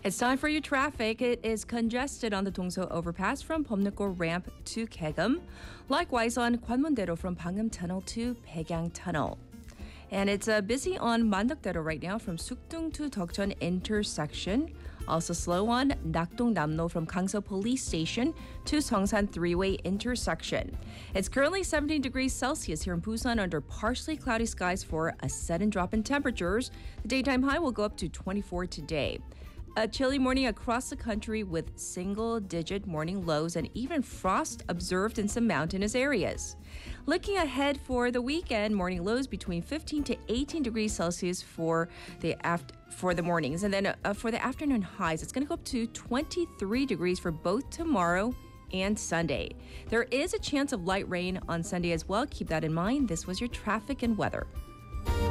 It's time for your traffic. It is congested on the Dongso overpass from Bomnukgo ramp to Kaegum. Likewise on Gwanmundaero from Pangnam Tunnel to Baekyang Tunnel. And it's busy on Mandakdaero right now from Sukdung to Deokjeon intersection. Also slow on Nakdong-Namno from Gangso Police Station to Seongsan three-way intersection. It's currently 17 degrees Celsius here in Busan under partially cloudy skies for a sudden drop in temperatures. The daytime high will go up to 24 today. A chilly morning across the country with single-digit morning lows and even frost observed in some mountainous areas. Looking ahead for the weekend, morning lows between 15 to 18 degrees Celsius for the mornings. And then for the afternoon highs, it's going to go up to 23 degrees for both tomorrow and Sunday. There is a chance of light rain on Sunday as well. Keep that in mind. This was your traffic and weather.